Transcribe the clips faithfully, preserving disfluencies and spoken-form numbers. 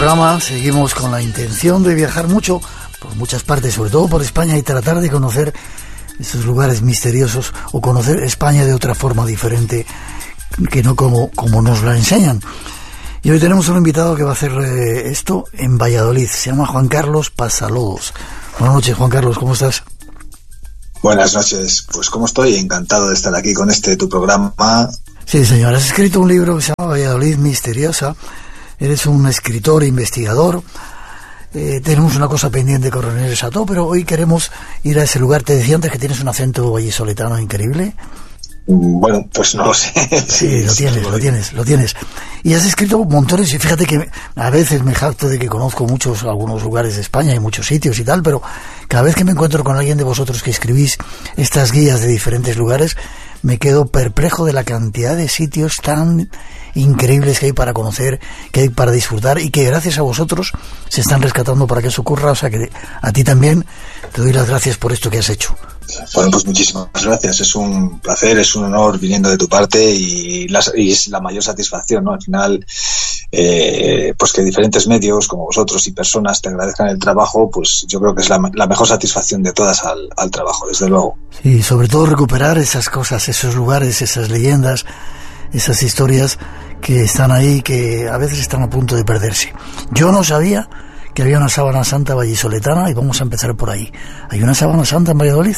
programa seguimos con la intención de viajar mucho por muchas partes, sobre todo por España, y tratar de conocer esos lugares misteriosos o conocer España de otra forma diferente que no como, como nos la enseñan. Y hoy tenemos un invitado que va a hacer eh, esto en Valladolid. Se llama Juan Carlos Pasalodos. Buenas noches, Juan Carlos, ¿cómo estás? Buenas noches, pues ¿cómo estoy? Encantado de estar aquí con este tu programa. Sí, señor, has escrito un libro que se llama Valladolid Misteriosa. Eres un escritor, investigador. Eh, tenemos una cosa pendiente con René Chateau, pero hoy queremos ir a ese lugar. Te decía antes que tienes un acento vallisoletano increíble. Bueno, pues no lo sé. Sí, lo tienes, lo tienes, lo tienes. Y has escrito montones, y fíjate que a veces me jacto de que conozco muchos, algunos lugares de España y muchos sitios y tal, pero cada vez que me encuentro con alguien de vosotros que escribís estas guías de diferentes lugares, me quedo perplejo de la cantidad de sitios tan increíbles que hay para conocer, que hay para disfrutar, y que gracias a vosotros se están rescatando para que eso ocurra. O sea que a ti también te doy las gracias por esto que has hecho. Bueno, pues muchísimas gracias. Es un placer, es un honor viniendo de tu parte, y, la, y es la mayor satisfacción, ¿no? Al final, eh, pues que diferentes medios como vosotros y personas te agradezcan el trabajo, pues yo creo que es la, la mejor satisfacción de todas al, al trabajo, desde luego. Sí, sobre todo recuperar esas cosas, esos lugares, esas leyendas, esas historias que están ahí, que a veces están a punto de perderse. Yo no sabía que había una sábana santa vallisoletana, y vamos a empezar por ahí. ¿Hay una sábana santa en Valladolid?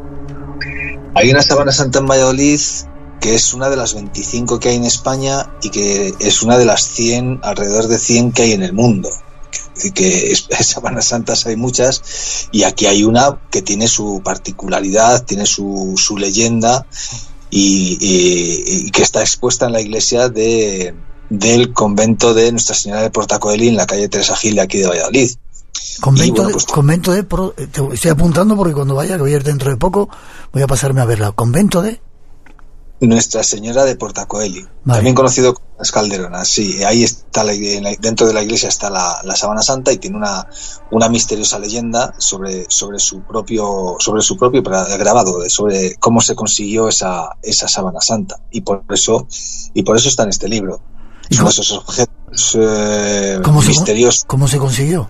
Hay una sábana santa en Valladolid que es una de las veinticinco que hay en España, y que es una de las cien, alrededor de cien que hay en el mundo. Es decir, que es, sábanas santas hay muchas, y aquí hay una que tiene su particularidad, tiene su, su leyenda, y, y, y que está expuesta en la iglesia de, del convento de Nuestra Señora de Portacoeli, en la calle Teresa Gil de aquí de Valladolid. Convento, bueno, de, pues, convento de, pro, te estoy apuntando porque cuando vaya, que voy a ir dentro de poco, voy a pasarme a verla. Convento de Nuestra Señora de Portacoeli, vale. También conocido como las Calderonas. Sí, ahí está, la, dentro de la iglesia está la, la sábana santa, y tiene una, una misteriosa leyenda sobre, sobre su propio, sobre su propio grabado, sobre cómo se consiguió esa, esa sábana santa, y por eso, y por eso está en este libro. Son cómo, esos objetos eh, ¿cómo misteriosos. Se, ¿Cómo se consiguió?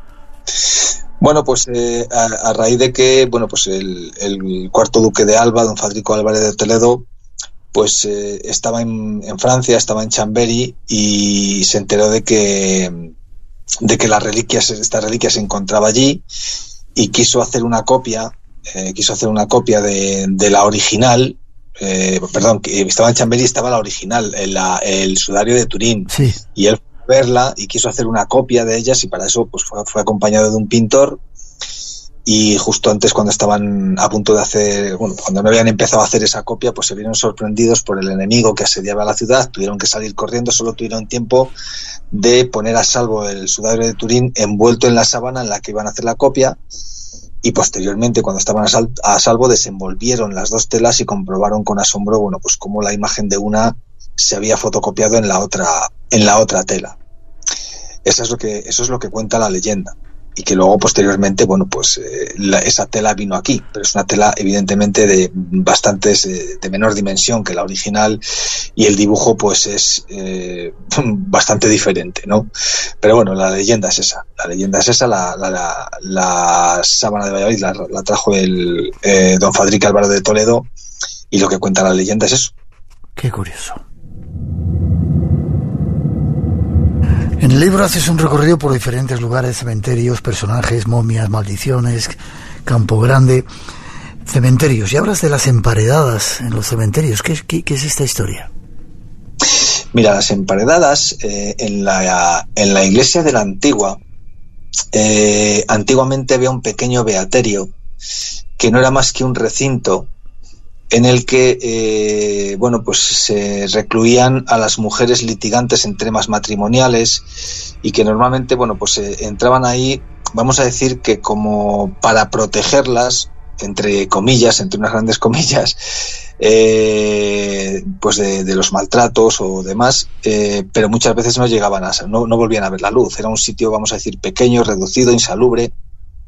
Bueno, pues eh, a, a raíz de que, bueno, pues el, el cuarto duque de Alba, don Fadrico Álvarez de Toledo, pues eh, estaba en, en Francia, estaba en Chambéry, y se enteró de que de que las reliquias, esta reliquia se encontraba allí, y quiso hacer una copia, eh, quiso hacer una copia de, de la original, eh, perdón, que estaba en Chambéry, estaba la original, el, la, el sudario de Turín, sí. Y él fue a verla y quiso hacer una copia de ellas, y para eso pues fue, fue acompañado de un pintor. Y justo antes, cuando estaban a punto de hacer, bueno, cuando no habían empezado a hacer esa copia, pues se vieron sorprendidos por el enemigo que asediaba la ciudad. Tuvieron que salir corriendo, solo tuvieron tiempo de poner a salvo el sudario de Turín envuelto en la sábana en la que iban a hacer la copia, y posteriormente, cuando estaban a, sal, a salvo, desenvolvieron las dos telas y comprobaron con asombro, bueno, pues cómo la imagen de una se había fotocopiado en la otra, en la otra tela. Eso es lo que, eso es lo que cuenta la leyenda. Y que luego posteriormente, bueno, pues eh, la, esa tela vino aquí, pero es una tela evidentemente de bastantes, eh, de menor dimensión que la original, y el dibujo pues es eh, bastante diferente, ¿no? Pero bueno, la leyenda es esa, la leyenda es esa, la, la, la, la sábana de Valladolid la, la trajo el eh, don Fadrico Álvarez de Toledo, y lo que cuenta la leyenda es eso. Qué curioso. En el libro haces un recorrido por diferentes lugares, cementerios, personajes, momias, maldiciones, Campo Grande, cementerios. Y hablas de las emparedadas en los cementerios. ¿Qué, qué, qué es esta historia? Mira, las emparedadas eh, en, la, en la iglesia de la Antigua, eh, antiguamente había un pequeño beaterio que no era más que un recinto en el que eh, bueno, pues se recluían a las mujeres litigantes en temas matrimoniales, y que normalmente, bueno, pues eh, entraban ahí, vamos a decir que como para protegerlas, entre comillas, entre unas grandes comillas, eh, pues de, de los maltratos o demás, eh, pero muchas veces no llegaban a, no, no volvían a ver la luz. Era un sitio, vamos a decir, pequeño, reducido, insalubre.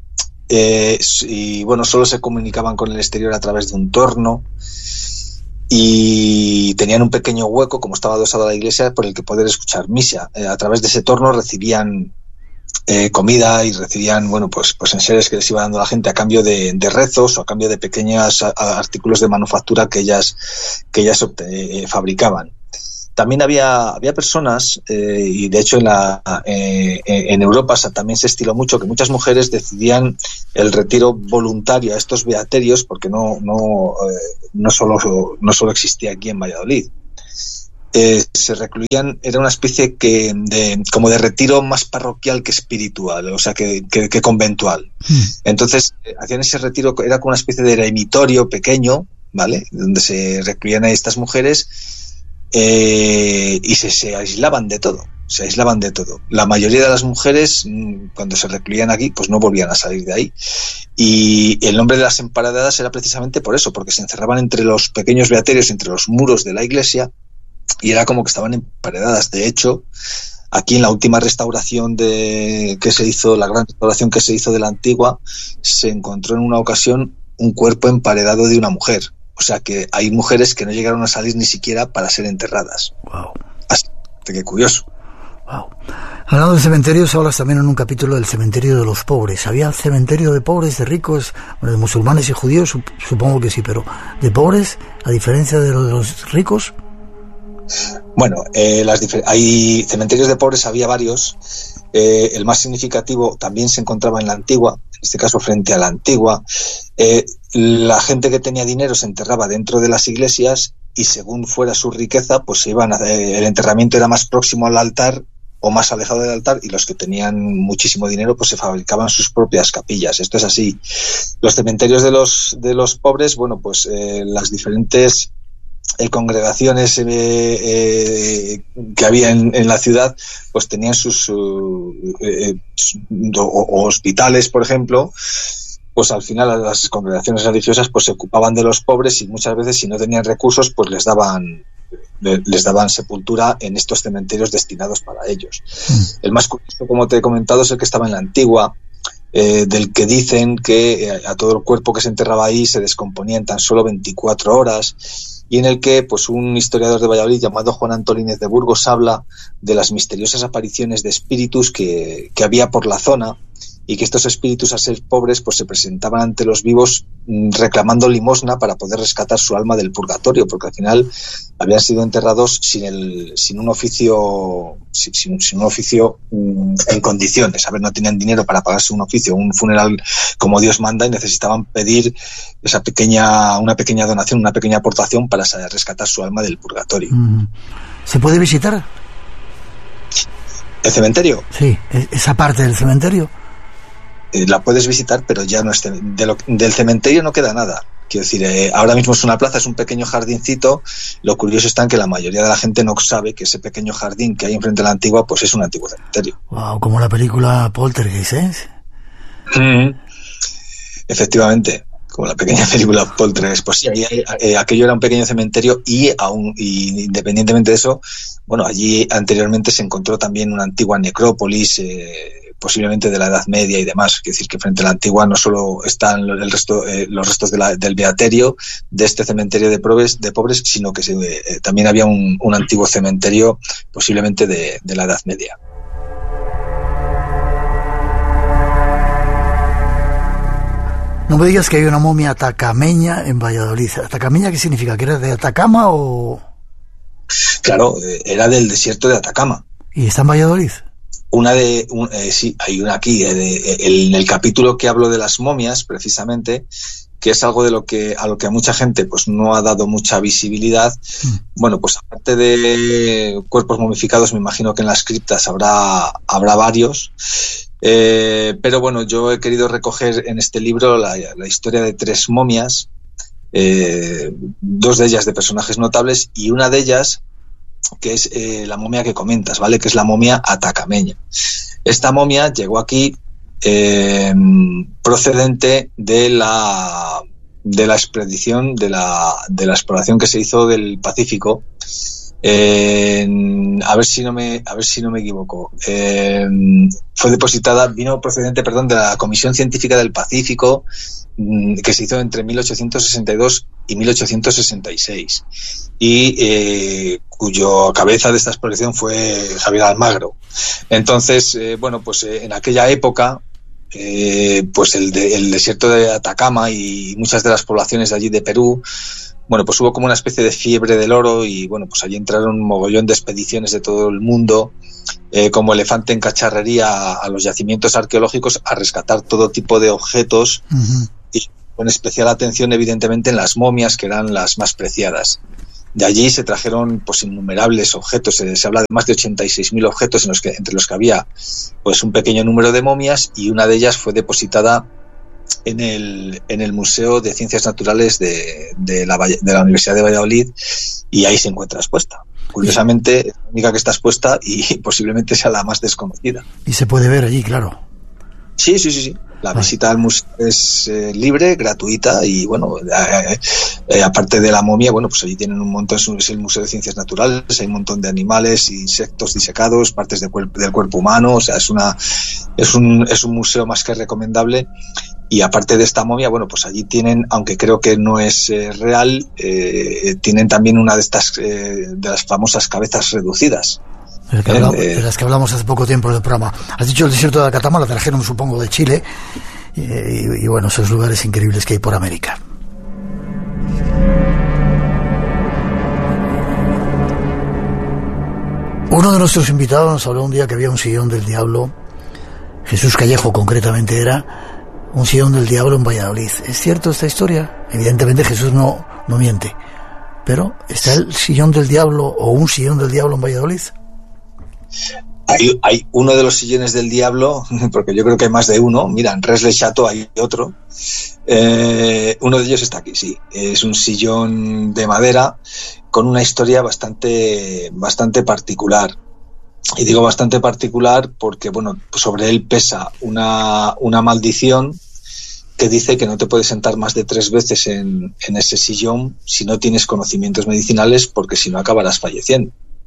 Eh, y bueno, solo se comunicaban con el exterior a través de un torno, y tenían un pequeño hueco, como estaba adosado a la iglesia, por el que poder escuchar misa. Eh, a través de ese torno recibían eh, comida y recibían, bueno, pues, pues enseres que les iba dando la gente a cambio de, de rezos o a cambio de pequeños artículos de manufactura que ellas, que ellas eh, fabricaban. También había, había personas, eh, y de hecho en, la, eh, en Europa también se estiló mucho, que muchas mujeres decidían el retiro voluntario a estos beaterios, porque no, no, eh, no, solo, no solo existía aquí en Valladolid. Eh, se recluían, era una especie que de, como de retiro más parroquial que espiritual, o sea, que, que, que conventual. Mm. Entonces, eh, hacían ese retiro, era como una especie de eremitorio pequeño, ¿vale? Donde se recluían a estas mujeres. Eh, y se, se aislaban de todo, se aislaban de todo. La mayoría de las mujeres, cuando se recluían aquí, pues no volvían a salir de ahí. Y el nombre de las emparedadas era precisamente por eso, porque se encerraban entre los pequeños beaterios, entre los muros de la iglesia, y era como que estaban emparedadas. De hecho, aquí en la última restauración de que se hizo, la gran restauración que se hizo de la antigua, se encontró en una ocasión un cuerpo emparedado de una mujer. O sea que hay mujeres que no llegaron a salir ni siquiera para ser enterradas. Wow. Así que curioso. Wow. Hablando de cementerios, hablas también en un capítulo del cementerio de los pobres. ¿Había cementerio de pobres, de ricos, bueno, de musulmanes y judíos? Supongo que sí, pero ¿de pobres, a diferencia de los ricos? Bueno, eh, las difer- hay cementerios de pobres, había varios. Eh, el más significativo también se encontraba en la Antigua, en este caso frente a la Antigua. Eh, la gente que tenía dinero se enterraba dentro de las iglesias y según fuera su riqueza, pues se iban a, eh, el enterramiento era más próximo al altar o más alejado del altar, y los que tenían muchísimo dinero pues se fabricaban sus propias capillas. Esto es así. Los cementerios de los de los pobres, bueno, pues eh, las diferentes eh, congregaciones eh, eh, que había en, en la ciudad, pues tenían sus uh, eh, o, o hospitales, por ejemplo. Pues al final las congregaciones religiosas pues se ocupaban de los pobres, y muchas veces, si no tenían recursos, pues les daban les daban sepultura en estos cementerios destinados para ellos. Mm. El más curioso, como te he comentado, es el que estaba en la Antigua, eh, del que dicen que eh, a todo el cuerpo que se enterraba ahí se descomponía en tan solo veinticuatro horas, y en el que pues un historiador de Valladolid llamado Juan Antolínez de Burgos habla de las misteriosas apariciones de espíritus que, que había por la zona, y que estos espíritus, al ser pobres, pues se presentaban ante los vivos reclamando limosna para poder rescatar su alma del purgatorio, porque al final habían sido enterrados sin el sin un oficio sin, sin un oficio um, en condiciones. A ver, no tenían dinero para pagarse un oficio, un funeral como Dios manda, y necesitaban pedir esa pequeña una pequeña donación, una pequeña aportación para rescatar su alma del purgatorio. ¿Se puede visitar el cementerio? Sí, esa parte del cementerio. La puedes visitar, pero ya no es de lo, del cementerio no queda nada. Quiero decir, eh, ahora mismo es una plaza, es un pequeño jardincito. Lo curioso está en que la mayoría de la gente no sabe que ese pequeño jardín que hay enfrente de la Antigua, pues es un antiguo cementerio. Wow, como la película Poltergeist, ¿eh? Mm, efectivamente, como la pequeña película Poltergeist. Pues sí, ahí, eh, aquello era un pequeño cementerio, y aún y independientemente de eso, bueno, allí anteriormente se encontró también una antigua necrópolis, eh, posiblemente de la Edad Media y demás. Quiere decir que frente a la Antigua no solo están el resto, eh, los restos de la, del beaterio de este cementerio de pobres, de pobres sino que se, eh, también había un, un antiguo cementerio posiblemente de, de la Edad Media. No me digas que hay una momia atacameña en Valladolid. ¿Atacameña qué significa? ¿Que era de Atacama o...? Claro, era del desierto de Atacama. ¿Y está en Valladolid? Una de, un, eh, sí, hay una aquí, eh, de, eh, el, en el capítulo que hablo de las momias, precisamente, que es algo de lo que a lo que a mucha gente pues no ha dado mucha visibilidad. Mm. Bueno, pues aparte de cuerpos momificados, me imagino que en las criptas habrá, habrá varios. Eh, pero bueno, yo he querido recoger en este libro la, la historia de tres momias, eh, dos de ellas de personajes notables, y una de ellas que es eh, la momia que comentas, ¿vale? Que es la momia atacameña. Esta momia llegó aquí eh, procedente de la de la expedición, de la, de la exploración que se hizo del Pacífico Eh, a ver si no me a ver si no me equivoco. Eh, fue depositada, vino procedente, perdón, de la Comisión Científica del Pacífico, que se hizo entre mil ochocientos sesenta y dos y mil ochocientos sesenta y seis, y eh, cuyo cabeza de esta exploración fue Javier Almagro. Entonces, eh, bueno, pues eh, en aquella época, eh, pues el, de, el desierto de Atacama y muchas de las poblaciones de allí de Perú, bueno, pues hubo como una especie de fiebre del oro y, bueno, pues allí entraron un mogollón de expediciones de todo el mundo, eh, como elefante en cacharrería, a, a los yacimientos arqueológicos a rescatar todo tipo de objetos, uh-huh. y con especial atención, evidentemente, en las momias, que eran las más preciadas. De allí se trajeron pues innumerables objetos, se, se habla de más de ochenta y seis mil objetos, en los que, entre los que había pues un pequeño número de momias, y una de ellas fue depositada en el, en el Museo de Ciencias Naturales de, de, la, de la Universidad de Valladolid, y ahí se encuentra expuesta. Curiosamente, es la única que está expuesta y posiblemente sea la más desconocida. Y se puede ver allí, claro. Sí, sí, sí, sí. La ah. visita al museo es eh, libre, gratuita, y bueno, eh, eh, aparte de la momia, bueno, pues allí tienen un montón, es, un, es el Museo de Ciencias Naturales, hay un montón de animales, insectos disecados, partes de cuerp- del cuerpo humano, o sea, es una es un es un museo más que recomendable. Y aparte de esta momia, bueno, pues allí tienen, aunque creo que no es eh, real, eh, tienen también una de estas, eh, de las famosas cabezas reducidas. De las, que hablamos, eh, de las que hablamos hace poco tiempo en el programa. Has dicho el desierto de Atacama, la trajeron, supongo, de Chile, y, y, y bueno, esos lugares increíbles que hay por América. Uno de nuestros invitados nos habló un día que había un sillón del diablo, Jesús Callejo concretamente era, un sillón del diablo en Valladolid. ¿Es cierto esta historia? Evidentemente Jesús no, no miente, pero ¿está el sillón del diablo o un sillón del diablo en Valladolid? Hay, hay uno de los sillones del diablo, porque yo creo que hay más de uno. Mira, en Res Le Chateau hay otro. Eh, uno de ellos está aquí, sí. Es un sillón de madera con una historia bastante, bastante particular. Y digo bastante particular porque, bueno, sobre él pesa una, una maldición que dice que no te puedes sentar más de tres veces en, en ese sillón si no tienes conocimientos medicinales, porque si no acabarás falleciendo.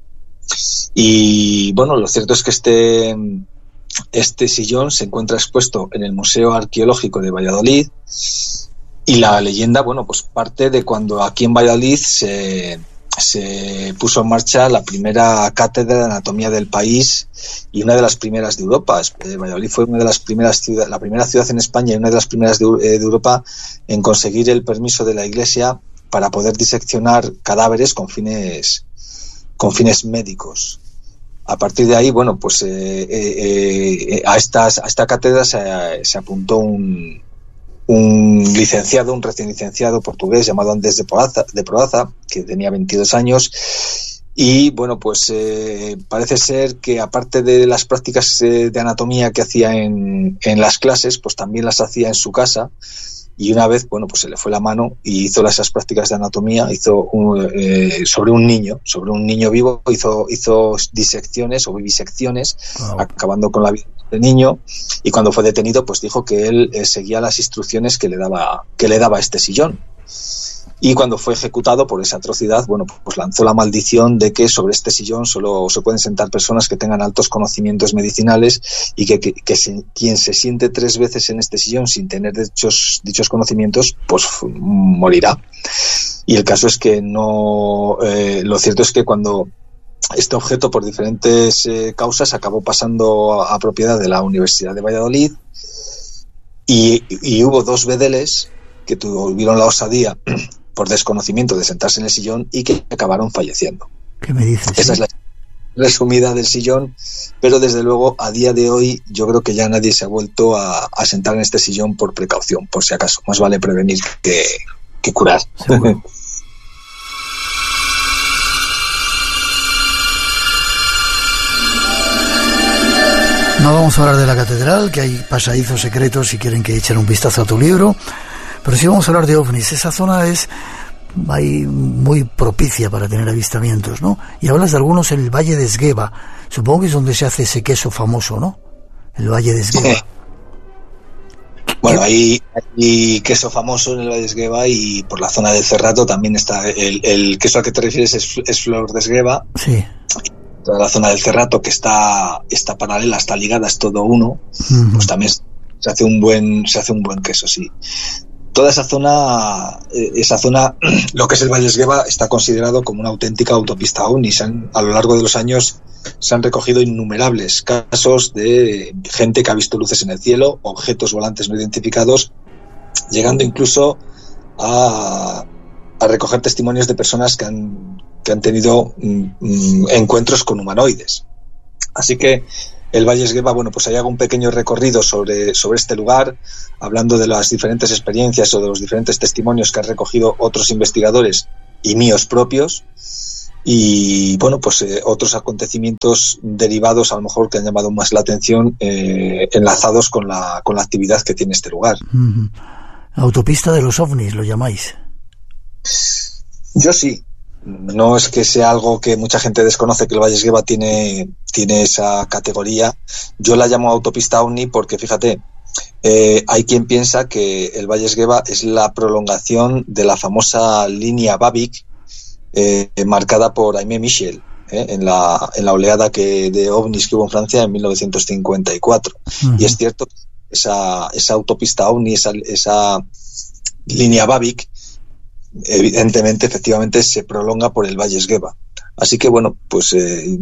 Y bueno, lo cierto es que este, este sillón se encuentra expuesto en el Museo Arqueológico de Valladolid, y la leyenda, bueno, pues parte de cuando aquí en Valladolid se... se puso en marcha la primera cátedra de anatomía del país y una de las primeras de Europa. Valladolid fue una de las primeras ciudades, la primera ciudad en España y una de las primeras de, de Europa en conseguir el permiso de la Iglesia para poder diseccionar cadáveres con fines con fines médicos. A partir de ahí, bueno, pues eh, eh, eh, a estas a esta cátedra se, se apuntó un un licenciado, un recién licenciado portugués llamado Andrés de Proaza, de Proaza, que tenía veintidós años, y bueno, pues eh, parece ser que aparte de las prácticas eh, de anatomía que hacía en, en las clases, pues también las hacía en su casa, y una vez, bueno, pues se le fue la mano y hizo esas prácticas de anatomía, hizo un, eh, sobre un niño, sobre un niño vivo, hizo, hizo disecciones o vivisecciones, wow. acabando con la vida del niño, y cuando fue detenido, pues dijo que él eh, seguía las instrucciones que le daba, que le daba este sillón. Y cuando fue ejecutado por esa atrocidad, bueno, pues lanzó la maldición de que sobre este sillón solo se pueden sentar personas que tengan altos conocimientos medicinales, y que, que, que se, quien se siente tres veces en este sillón sin tener dichos, dichos conocimientos, pues morirá. Y el caso es que no, eh, lo cierto es que cuando este objeto, por diferentes eh, causas, acabó pasando a, a propiedad de la Universidad de Valladolid, y, y hubo dos bedeles que tuvieron la osadía, por desconocimiento, de sentarse en el sillón y que acabaron falleciendo. ¿Qué me dices? Esa ¿sí? es la resumida del sillón, pero desde luego a día de hoy yo creo que ya nadie se ha vuelto a, a sentar en este sillón por precaución, por si acaso. Más vale prevenir que, que curar. Seguro. No vamos a hablar de la catedral, que hay pasadizos secretos si quieren que echen un vistazo a tu libro, pero sí vamos a hablar de ovnis. Esa zona es ahí muy propicia para tener avistamientos, ¿no? Y hablas de algunos en el Valle de Esgueva. Supongo que es donde se hace ese queso famoso, ¿no? El Valle de Esgueva. Bueno, hay, hay queso famoso en el Valle de Esgueva y por la zona del Cerrato también está el, el queso al que te refieres es, es Flor de Esgueva. Sí. Toda la zona del Cerrato que está, está paralela, está ligada, es todo uno, uh-huh. Pues también se hace un buen, se hace un buen queso, sí. Toda esa zona, esa zona, lo que es el Valle de Esgueva, está considerado como una auténtica autopista ovni. Se han, a lo largo de los años se han recogido innumerables casos de gente que ha visto luces en el cielo, objetos volantes no identificados, llegando incluso a, a recoger testimonios de personas que han, que han tenido mm, encuentros con humanoides. Así que el Valle de Esgueva, bueno, pues ahí hago un pequeño recorrido sobre, sobre este lugar, hablando de las diferentes experiencias o de los diferentes testimonios que han recogido otros investigadores y míos propios, y bueno, pues eh, otros acontecimientos derivados a lo mejor que han llamado más la atención, eh, enlazados con la, con la actividad que tiene este lugar. Uh-huh. Autopista de los ovnis, ¿lo llamáis? Yo sí. No es que sea algo que mucha gente desconoce, que el Valle de Esgueva tiene, tiene esa categoría. Yo la llamo autopista ovni porque, fíjate, eh, hay quien piensa que el Valle de Esgueva es la prolongación de la famosa línea Babic, eh, marcada por Aimé Michel, eh, en, la, en la oleada que, de ovnis que hubo en Francia en mil novecientos cincuenta y cuatro. Uh-huh. Y es cierto, esa, esa autopista ovni, esa, esa línea Babic, evidentemente, efectivamente, se prolonga por el Valle de Esgueva. Así que, bueno, pues eh,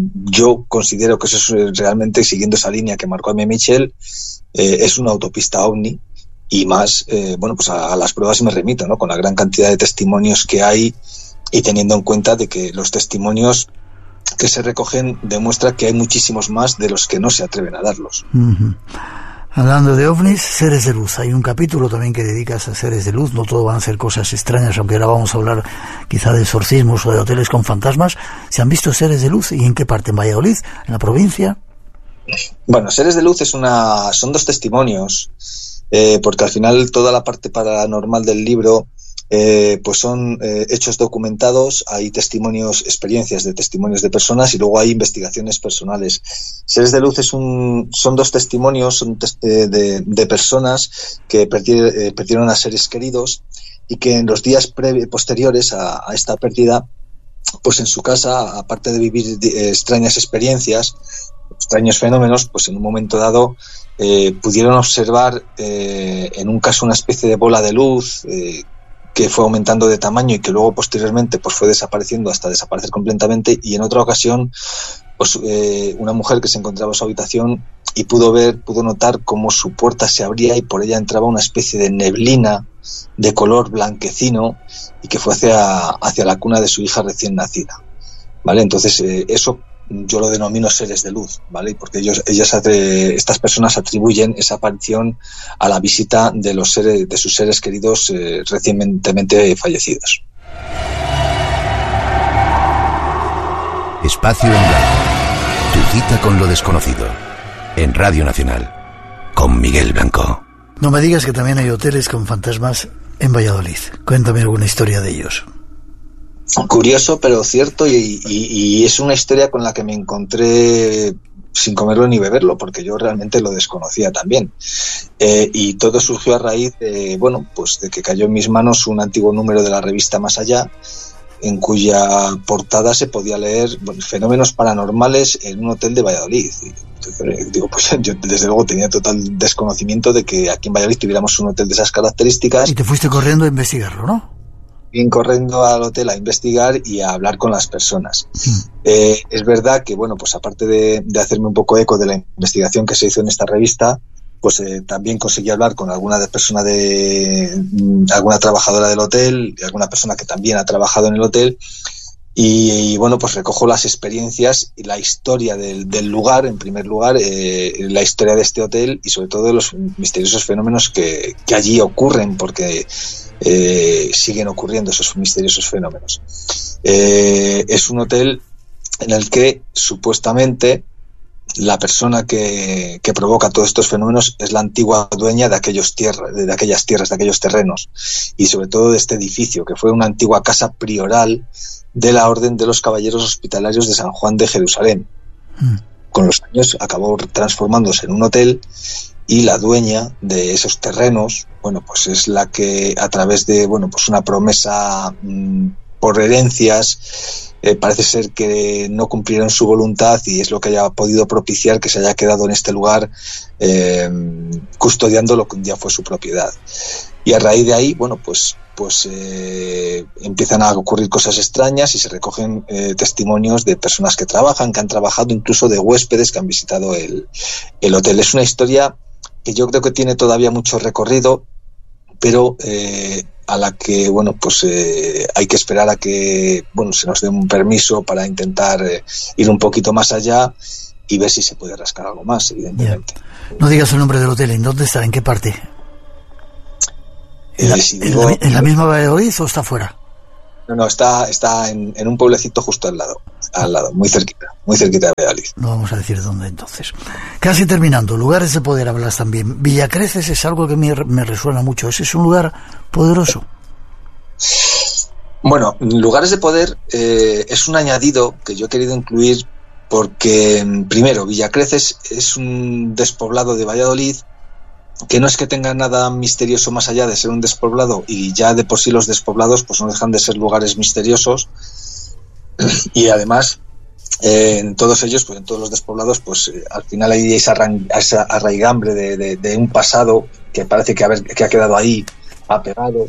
yo considero que eso es realmente, siguiendo esa línea que marcó Aimé Michel, eh, es una autopista ovni, y más, eh, bueno, pues a, a las pruebas me remito, ¿no? Con la gran cantidad de testimonios que hay y teniendo en cuenta de que los testimonios que se recogen demuestran que hay muchísimos más de los que no se atreven a darlos. Uh-huh. Hablando de ovnis, seres de luz. Hay un capítulo también que dedicas a seres de luz. No todo van a ser cosas extrañas, aunque ahora vamos a hablar quizá de exorcismos o de hoteles con fantasmas. ¿Se han visto seres de luz? ¿Y en qué parte? ¿En Valladolid? ¿En la provincia? Bueno, seres de luz es una, son dos testimonios, eh, porque al final toda la parte paranormal del libro Eh, pues son eh, hechos documentados, hay testimonios, experiencias de testimonios de personas y luego hay investigaciones personales. Seres de luz es un, son dos testimonios son tes, eh, de, de personas que perdi- eh, perdieron a seres queridos y que en los días pre- posteriores a, a esta pérdida, pues en su casa, aparte de vivir eh, extrañas experiencias, extraños fenómenos, pues en un momento dado eh, pudieron observar eh, en un caso una especie de bola de luz eh, que fue aumentando de tamaño y que luego posteriormente pues fue desapareciendo hasta desaparecer completamente, y en otra ocasión pues eh, una mujer que se encontraba en su habitación y pudo ver, pudo notar cómo su puerta se abría y por ella entraba una especie de neblina de color blanquecino y que fue hacia, hacia la cuna de su hija recién nacida, ¿vale? Entonces eh, eso yo lo denomino seres de luz, ¿vale? Porque ellos, ellas, estas personas atribuyen esa aparición a la visita de los seres, de sus seres queridos eh, recientemente fallecidos. Espacio en Blanco. Tu cita con lo desconocido. En Radio Nacional. Con Miguel Blanco. No me digas que también hay hoteles con fantasmas en Valladolid. Cuéntame alguna historia de ellos. Curioso, pero cierto, y, y, y es una historia con la que me encontré sin comerlo ni beberlo, porque yo realmente lo desconocía también. Eh, y todo surgió a raíz de, bueno, pues de que cayó en mis manos un antiguo número de la revista Más Allá, en cuya portada se podía leer, bueno, fenómenos paranormales en un hotel de Valladolid. Y entonces, digo, pues yo desde luego tenía total desconocimiento de que aquí en Valladolid tuviéramos un hotel de esas características. Y te fuiste corriendo a investigarlo, ¿no? Bien, corriendo al hotel a investigar y a hablar con las personas. Sí. Eh, es verdad que, bueno, pues aparte de, de hacerme un poco eco de la investigación que se hizo en esta revista, pues eh, también conseguí hablar con alguna de persona de alguna trabajadora del hotel, alguna persona que también ha trabajado en el hotel, y, y bueno, pues recojo las experiencias y la historia del, del lugar, en primer lugar, eh, la historia de este hotel y sobre todo de los misteriosos fenómenos que, que allí ocurren, porque Eh, siguen ocurriendo esos misteriosos fenómenos. Eh, es un hotel en el que supuestamente la persona que, que provoca todos estos fenómenos es la antigua dueña de aquellos tierras, de aquellas tierras, de aquellos terrenos, y sobre todo de este edificio, que fue una antigua casa prioral de la Orden de los Caballeros Hospitalarios de San Juan de Jerusalén. Mm. con los años acabó transformándose en un hotel, y la dueña de esos terrenos, bueno, pues es la que a través de, bueno, pues una promesa mmm, por herencias, eh, parece ser que no cumplieron su voluntad, y es lo que haya podido propiciar que se haya quedado en este lugar eh, custodiando lo que un día fue su propiedad. Y a raíz de ahí, bueno, pues pues eh, empiezan a ocurrir cosas extrañas y se recogen eh, testimonios de personas que trabajan, que han trabajado, incluso de huéspedes que han visitado el, el hotel. Es una historia que yo creo que tiene todavía mucho recorrido, pero eh, a la que, bueno, pues eh, hay que esperar a que, bueno, se nos dé un permiso para intentar eh, ir un poquito más allá y ver si se puede rascar algo más, evidentemente. Yeah. No digas el nombre del hotel, ¿en dónde está? ¿En qué parte? ¿En la, eh, si digo, ¿en la, en la misma Valladolid o está fuera? No, no, está, está en, en un pueblecito justo al lado, al lado, muy cerquita, muy cerquita de Valladolid. No vamos a decir dónde entonces. Casi terminando, lugares de poder hablas también. Villacreces es algo que me, me resuena mucho. ¿Ese es un lugar poderoso? Bueno, lugares de poder eh, es un añadido que yo he querido incluir porque, primero, Villacreces es un despoblado de Valladolid que no es que tenga nada misterioso más allá de ser un despoblado, y ya de por sí los despoblados pues no dejan de ser lugares misteriosos, y además eh, en todos ellos, pues en todos los despoblados, pues eh, al final hay esa, esa arraigambre de, de, de un pasado que parece que, haber, que ha quedado ahí apegado.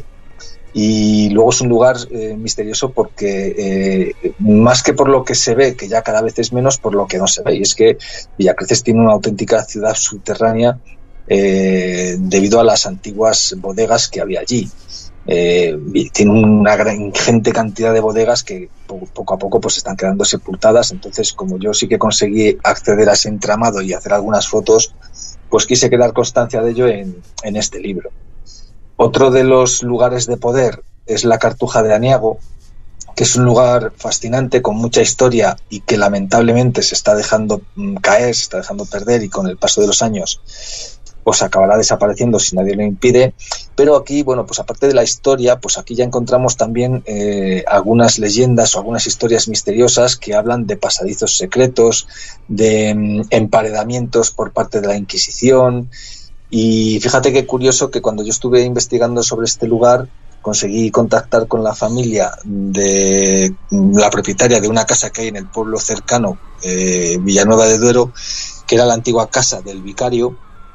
Y luego es un lugar eh, misterioso porque eh, más que por lo que se ve, que ya cada vez es menos, por lo que no se ve, y es que Villacreces tiene una auténtica ciudad subterránea eh, debido a las antiguas bodegas que había allí. Eh, tiene una gran, ingente cantidad de bodegas que poco, poco a poco pues están quedando sepultadas. Entonces, como yo sí que conseguí acceder a ese entramado y hacer algunas fotos, pues quise quedar constancia de ello en, en este libro. Otro de los lugares de poder es la Cartuja de Aniago, que es un lugar fascinante con mucha historia y que lamentablemente se está dejando caer, se está dejando perder, y con el paso de los años pues acabará desapareciendo si nadie lo impide. Pero aquí, bueno, pues aparte de la historia, pues aquí ya encontramos también eh, algunas leyendas o algunas historias misteriosas que hablan de pasadizos secretos, de mm, emparedamientos por parte de la Inquisición. Y fíjate qué curioso que cuando yo estuve investigando sobre este lugar, conseguí contactar con la familia de la propietaria de una casa que hay en el pueblo cercano, eh, Villanueva de Duero, que era la antigua casa del vicario,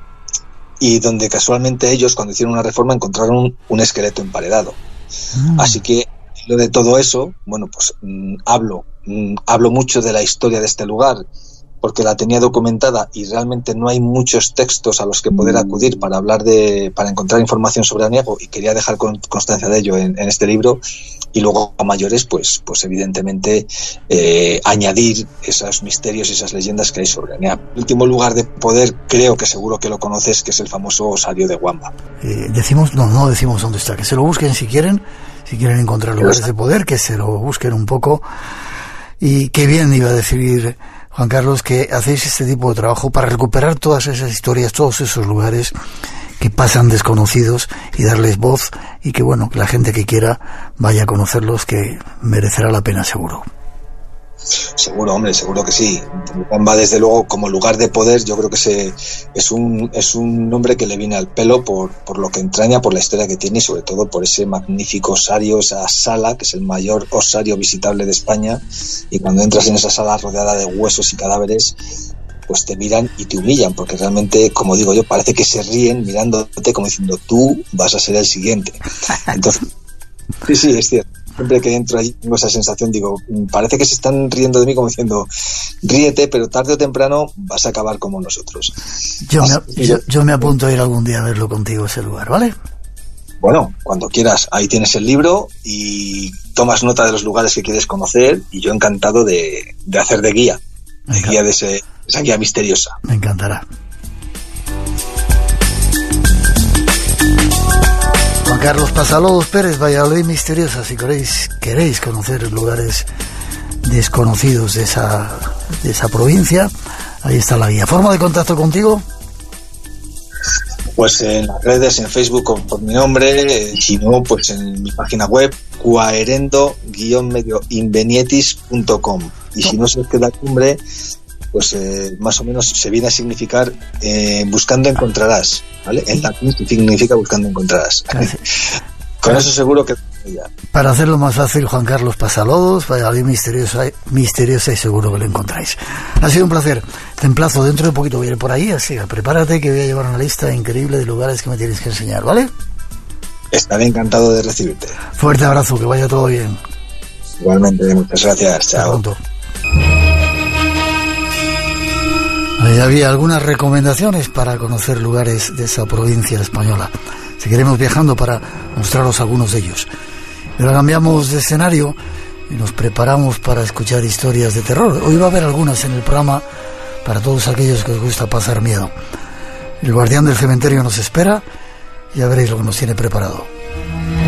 y donde casualmente ellos, cuando hicieron una reforma, encontraron un, un esqueleto emparedado. Mm. Así que, lo de todo eso, bueno, pues mmm, hablo, mmm, hablo mucho de la historia de este lugar, porque la tenía documentada y realmente no hay muchos textos a los que poder acudir para hablar de, para encontrar información sobre Aniago, y quería dejar con, constancia de ello en, en este libro. Y luego a mayores, pues, pues evidentemente eh, añadir esos misterios y esas leyendas que hay sobre Aniago. El último lugar de poder, creo que seguro que lo conoces, que es el famoso Osario de Guamba. Eh, decimos, no, no decimos dónde está, que se lo busquen si quieren, si quieren encontrar lugares de poder, que se lo busquen un poco. Y qué bien iba a decir Juan Carlos que hacéis este tipo de trabajo para recuperar todas esas historias, todos esos lugares que pasan desconocidos, y darles voz, y que bueno, que la gente que quiera vaya a conocerlos, que merecerá la pena seguro. Seguro, hombre, seguro que sí. Guamba, desde luego, como lugar de poder, yo creo que se, es un es un nombre que le viene al pelo por, por lo que entraña, por la historia que tiene, y sobre todo por ese magnífico osario, esa sala, que es el mayor osario visitable de España, y cuando entras en esa sala rodeada de huesos y cadáveres, pues te miran y te humillan, porque realmente, como digo yo, parece que se ríen mirándote como diciendo, tú vas a ser el siguiente. Entonces, sí, sí, es cierto. Siempre que entro allí tengo esa sensación, digo, parece que se están riendo de mí como diciendo, ríete, pero tarde o temprano vas a acabar como nosotros. Yo me, yo, yo me apunto a ir algún día a verlo contigo, ese lugar, ¿vale? Bueno, cuando quieras, ahí tienes el libro y tomas nota de los lugares que quieres conocer, y yo encantado de, de hacer de guía, de guía de ese, esa guía misteriosa. Me encantará. Juan Carlos Pasalodos Pérez, Valladolid Misteriosa. Si queréis, queréis conocer lugares desconocidos de esa, de esa provincia, ahí está la guía. ¿Forma de contacto contigo? Pues en las redes, en Facebook por mi nombre, eh, si no, pues en mi página web, cuaerendo guion medio invenietis punto com. Y si no se os queda cumbre, pues eh, más o menos se viene a significar eh, buscando encontrarás, ¿vale? En latín significa buscando encontrarás. Con eso seguro que ya. Para hacerlo más fácil, Juan Carlos Pasalodos, vaya bien misteriosa, misteriosa y seguro que lo encontráis. Ha sido un placer. Te emplazo, dentro de poquito voy a ir por ahí, así que prepárate que voy a llevar una lista increíble de lugares que me tienes que enseñar, ¿vale? Estaré encantado de recibirte. Fuerte abrazo, que vaya todo bien. Igualmente, muchas gracias. Chao. Hasta pronto. Ahí había algunas recomendaciones para conocer lugares de esa provincia española. Seguiremos viajando para mostraros algunos de ellos. Pero cambiamos de escenario y nos preparamos para escuchar historias de terror. Hoy va a haber algunas en el programa para todos aquellos que os gusta pasar miedo. El guardián del cementerio nos espera y ya veréis lo que nos tiene preparado.